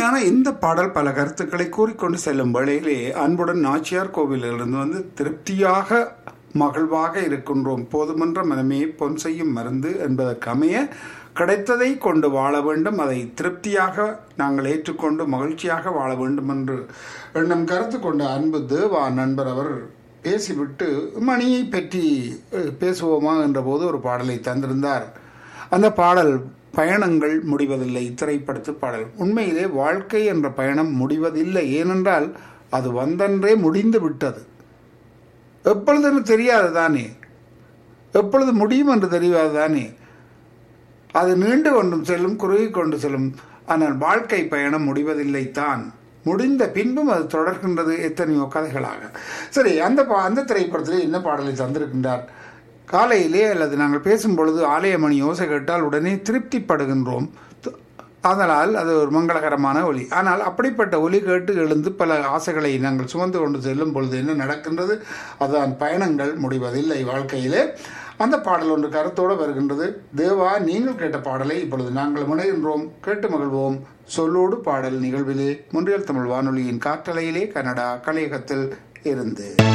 அருமையான இந்த பாடல் பல கருத்துக்களை கூறிக்கொண்டு செல்லும் வேளையிலே அன்புடன் நாச்சியார் கோவிலிலிருந்து வந்து திருப்தியாக மகிழ்வாக இருக்கின்றோம். போதுமன்ற மனமே பொன் செய்யும் மருந்து என்பதற்கு அமைய கிடைத்ததை கொண்டு வாழ வேண்டும், அதை திருப்தியாக நாங்கள் ஏற்றுக்கொண்டு மகிழ்ச்சியாக வாழ வேண்டும் என்று எண்ணம் கருத்து கொண்ட அன்பு தேவா நண்பர் அவர் பேசிவிட்டு மணியை பற்றி பேசுவோமா என்ற போது ஒரு பாடலை தந்திருந்தார். அந்த பாடல் பயணங்கள் முடிவதில்லை திரைப்படத்து பாடல். உண்மையிலே வாழ்க்கை என்ற பயணம் முடிவதில்லை, ஏனென்றால் அது வந்தன்றே முடிந்து விட்டது. எப்பொழுதுன்னு தெரியாது தானே, எப்பொழுது முடியும் என்று தெரியாது தானே. அது நீண்டு கொண்டும் செல்லும், குறுகி கொண்டு செல்லும். ஆனால் வாழ்க்கை பயணம் முடிவதில்லை தான், முடிந்த பின்பும் அது தொடர்கின்றது எத்தனையோ கதைகளாக. சரி, அந்த திரைப்படத்தில் என்ன பாடலை தந்திருக்கின்றார்? காலையிலே அல்லது நாங்கள் பேசும் பொழுது ஆலய மணி யோசை கேட்டால் உடனே திருப்திப்படுகின்றோம். அதனால் அது ஒரு மங்களகரமான ஒலி. ஆனால் அப்படிப்பட்ட ஒலி கேட்டு எழுந்து பல ஆசைகளை நாங்கள் சுமந்து கொண்டு செல்லும் பொழுது என்ன நடக்கின்றது? அதுதான் பயணங்கள் முடிவதில்லை வாழ்க்கையிலே. அந்த பாடல் ஒன்று கருத்தோடு வருகின்றது. தேவா, நீங்கள் கேட்ட பாடலை இப்பொழுது நாங்கள் முனைகின்றோம், கேட்டு மகிழ்வோம். சொல்லோடு பாடல் நிகழ்விலே மொன்றியல் தமிழ் வானொலியின் காற்றலையிலே கனடா கலையகத்தில் இருந்து